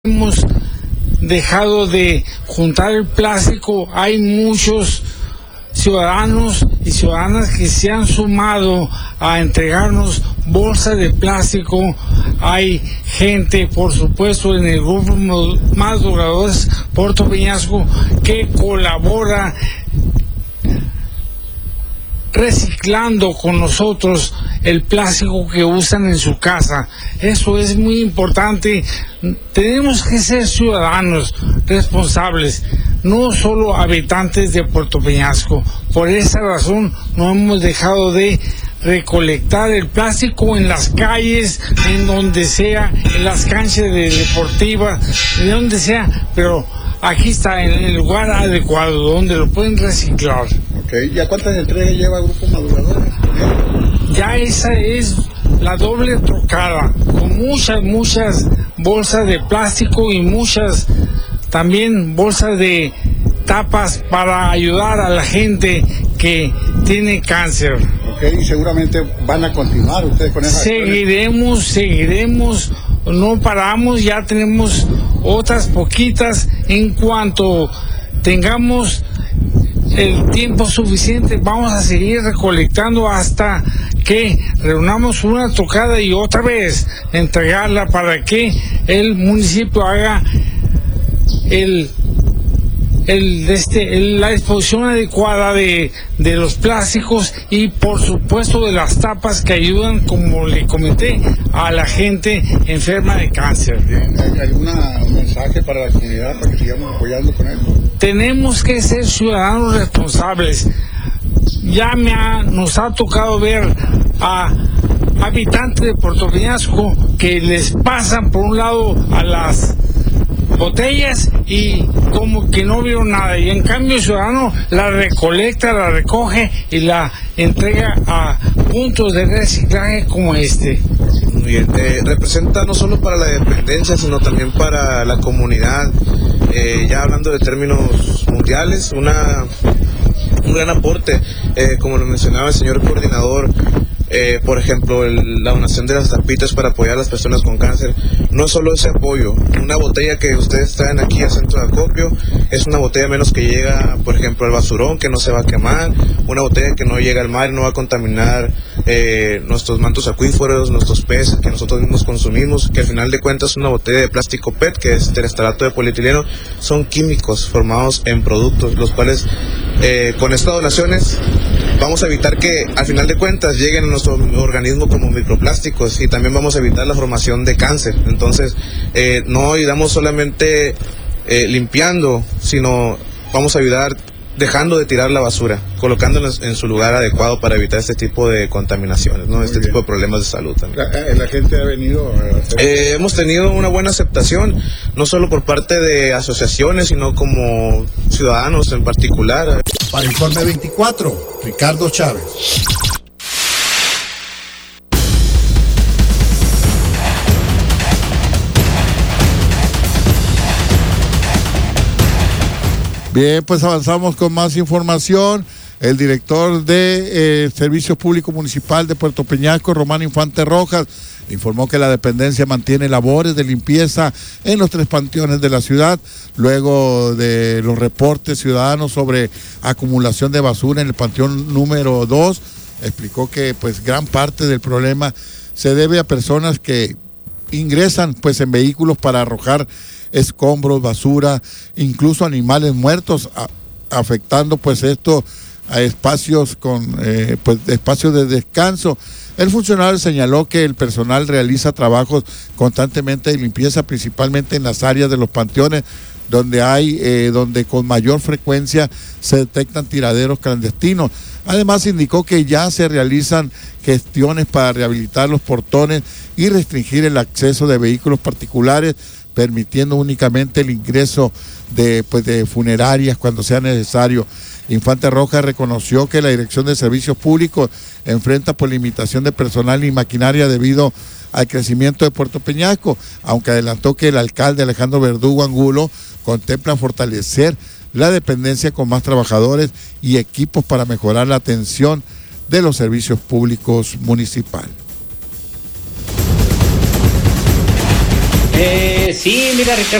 hemos dejado de juntar el plástico. Hay muchos ciudadanos y ciudadanas que se han sumado a entregarnos bolsas de plástico. Hay gente, por supuesto, en el grupo Más Duradores Puerto Peñasco, que colabora reciclando con nosotros el plástico que usan en su casa. Eso es muy importante. Tenemos que ser ciudadanos responsables, no solo habitantes de Puerto Peñasco. Por esa razón no hemos dejado de recolectar el plástico en las calles, en donde sea, en las canchas deportivas, de donde sea, pero aquí está, en el lugar adecuado, donde lo pueden reciclar. Okay. ¿Ya cuántas entregas lleva Grupo Maduradores? Ya esa es la doble trocada, con muchas bolsas de plástico y muchas también bolsas de tapas para ayudar a la gente que tiene cáncer. Okay, y seguramente van a continuar ustedes con esa. Seguiremos, no paramos, ya tenemos otras poquitas. En cuanto tengamos el tiempo suficiente, vamos a seguir recolectando hasta que reunamos una tocada y otra vez entregarla para que el municipio haga la disposición adecuada de los plásticos y por supuesto de las tapas que ayudan, como le comenté, a la gente enferma de cáncer. ¿Algún mensaje para la comunidad para que sigamos apoyando con él? Tenemos que ser ciudadanos responsables. Ya nos ha tocado ver a habitantes de Puerto Peñasco que les pasan por un lado a las botellas y como que no vieron nada, y en cambio el ciudadano la recolecta, la recoge y la entrega a puntos de reciclaje como este. Muy bien, representa no solo para la dependencia sino también para la comunidad, ya hablando de términos mundiales, un gran aporte, como lo mencionaba el señor coordinador. Por ejemplo, la donación de las tapitas para apoyar a las personas con cáncer. No es solo ese apoyo, una botella que ustedes traen aquí al centro de acopio es una botella menos que llega, por ejemplo, al basurón, que no se va a quemar, una botella que no llega al mar y no va a contaminar nuestros mantos acuíferos, nuestros peces que nosotros mismos consumimos, que al final de cuentas una botella de plástico PET, que es terestalato de polietileno, son químicos formados en productos, los cuales con estas donaciones vamos a evitar que al final de cuentas lleguen a nuestro organismo como microplásticos, y también vamos a evitar la formación de cáncer. Entonces no ayudamos solamente limpiando, sino vamos a ayudar dejando de tirar la basura, colocándola en su lugar adecuado para evitar este tipo de contaminaciones, ¿no? Este tipo de problemas de salud también. ¿La gente ha venido a hacer? Hemos tenido una buena aceptación, no solo por parte de asociaciones, sino como ciudadanos en particular. Para Informe 24, Ricardo Chávez. Bien, pues avanzamos con más información. El director de Servicios Públicos Municipal de Puerto Peñasco, Román Infante Rojas, informó que la dependencia mantiene labores de limpieza en los 3 panteones de la ciudad, luego de los reportes ciudadanos sobre acumulación de basura en el panteón número 2. Explicó que pues gran parte del problema se debe a personas que ingresan pues en vehículos para arrojar escombros, basura, incluso animales muertos, afectando pues esto a espacios espacios de descanso. El funcionario señaló que el personal realiza trabajos constantemente de limpieza, principalmente en las áreas de los panteones donde con mayor frecuencia se detectan tiraderos clandestinos. Además indicó que ya se realizan gestiones para rehabilitar los portones y restringir el acceso de vehículos particulares, permitiendo únicamente el ingreso de funerarias cuando sea necesario. Infante Rojas reconoció que la Dirección de Servicios Públicos enfrenta por limitación de personal y maquinaria debido al crecimiento de Puerto Peñasco, aunque adelantó que el alcalde Alejandro Verdugo Angulo contempla fortalecer la dependencia con más trabajadores y equipos para mejorar la atención de los servicios públicos municipales. Sí, mira, Ricardo.